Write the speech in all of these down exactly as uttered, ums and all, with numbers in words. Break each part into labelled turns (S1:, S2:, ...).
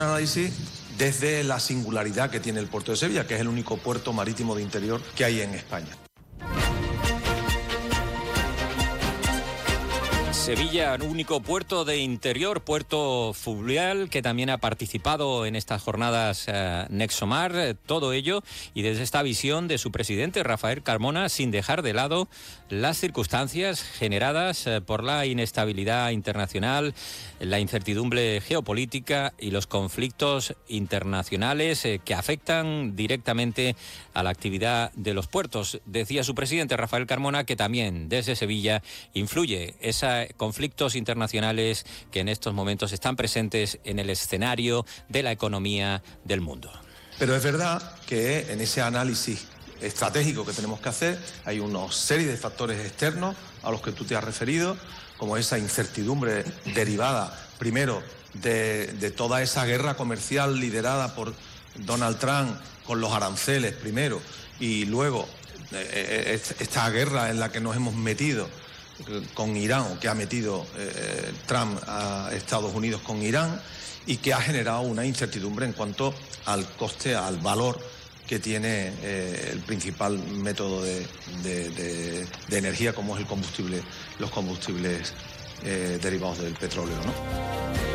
S1: análisis desde la singularidad que tiene el puerto de Sevilla, que es el único puerto marítimo de interior que hay en España.
S2: Sevilla, único puerto de interior, puerto fluvial, que también ha participado en estas jornadas eh, Nexomar, eh, todo ello, y desde esta visión de su presidente, Rafael Carmona, sin dejar de lado las circunstancias generadas eh, por la inestabilidad internacional, la incertidumbre geopolítica y los conflictos internacionales eh, que afectan directamente a la actividad de los puertos. Decía su presidente, Rafael Carmona, que también desde Sevilla influye esa conflictos internacionales que en estos momentos están presentes en el escenario de la economía del mundo.
S1: Pero es verdad que en ese análisis estratégico que tenemos que hacer hay una serie de factores externos a los que tú te has referido, como esa incertidumbre derivada, primero, de, de toda esa guerra comercial liderada por Donald Trump con los aranceles, primero, y luego eh, esta guerra en la que nos hemos metido con Irán, o que ha metido eh, Trump a Estados Unidos con Irán, y que ha generado una incertidumbre en cuanto al coste, al valor que tiene eh, el principal método de, de, de, de energía, como es el combustible, los combustibles eh, derivados del petróleo, ¿no?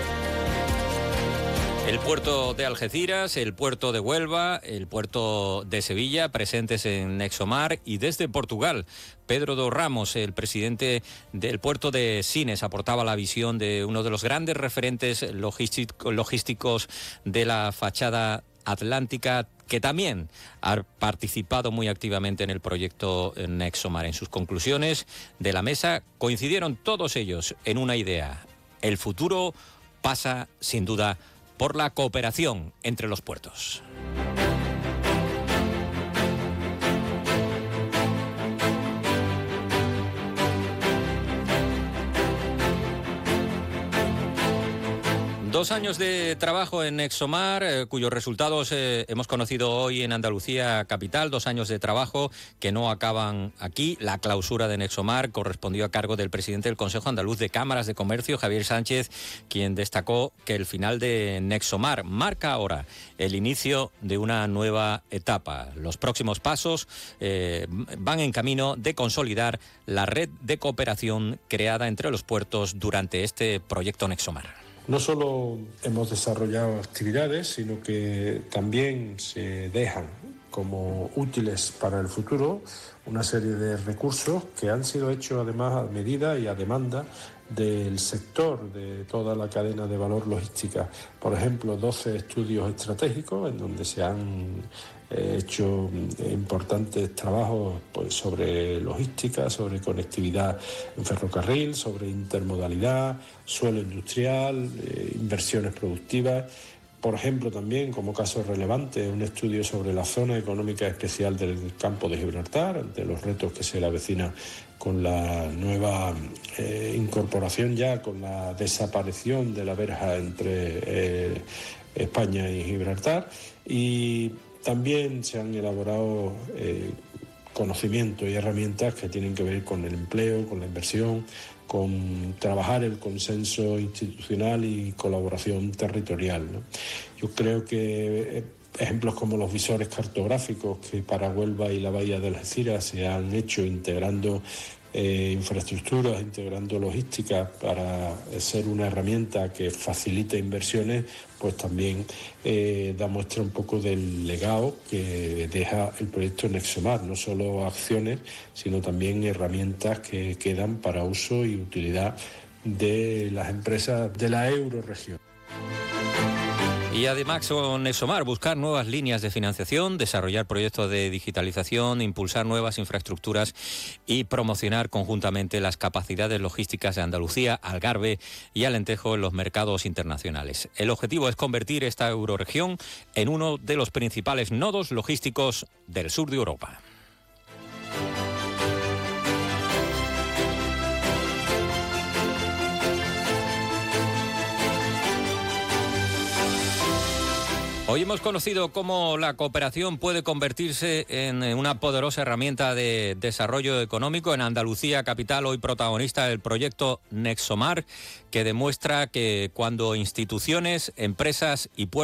S2: El puerto de Algeciras, el puerto de Huelva, el puerto de Sevilla, presentes en Nexomar, y desde Portugal, Pedro do Ramos, el presidente del puerto de Sines, aportaba la visión de uno de los grandes referentes logísticos de la fachada atlántica, que también ha participado muy activamente en el proyecto Nexomar. En sus conclusiones de la mesa coincidieron todos ellos en una idea: el futuro pasa, sin duda, por la cooperación entre los puertos. Dos años de trabajo en Nexomar, eh, cuyos resultados eh, hemos conocido hoy en Andalucía capital. Dos años de trabajo que no acaban aquí. La clausura de Nexomar correspondió a cargo del presidente del Consejo Andaluz de Cámaras de Comercio, Javier Sánchez, quien destacó que el final de Nexomar marca ahora el inicio de una nueva etapa. Los próximos pasos eh, van en camino de consolidar la red de cooperación creada entre los puertos durante este proyecto Nexomar.
S3: No solo hemos desarrollado actividades, sino que también se dejan como útiles para el futuro una serie de recursos que han sido hechos además a medida y a demanda del sector, de toda la cadena de valor logística. Por ejemplo, doce estudios estratégicos en donde se han He hecho importantes trabajos pues, sobre logística, sobre conectividad en ferrocarril, sobre intermodalidad, suelo industrial, eh, inversiones productivas. Por ejemplo, también como caso relevante, un estudio sobre la zona económica especial del Campo de Gibraltar, ante los retos que se le avecina con la nueva eh, incorporación ya, con la desaparición de la verja entre eh, España y Gibraltar. Y también se han elaborado eh, conocimientos y herramientas que tienen que ver con el empleo, con la inversión, con trabajar el consenso institucional y colaboración territorial, ¿no? Yo creo que ejemplos como los visores cartográficos que para Huelva y la Bahía de Algeciras se han hecho integrando Eh, infraestructuras, integrando logística para ser una herramienta que facilite inversiones, pues también eh, da muestra un poco del legado que deja el proyecto Nexomar, no solo acciones, sino también herramientas que quedan para uso y utilidad de las empresas de la eurorregión.
S2: Y además con Nexomar, buscar nuevas líneas de financiación, desarrollar proyectos de digitalización, impulsar nuevas infraestructuras y promocionar conjuntamente las capacidades logísticas de Andalucía, Algarve y Alentejo en los mercados internacionales. El objetivo es convertir esta eurorregión en uno de los principales nodos logísticos del sur de Europa. Hoy hemos conocido cómo la cooperación puede convertirse en una poderosa herramienta de desarrollo económico. En Andalucía capital, hoy protagonista del proyecto Nexomar, que demuestra que cuando instituciones, empresas y puertos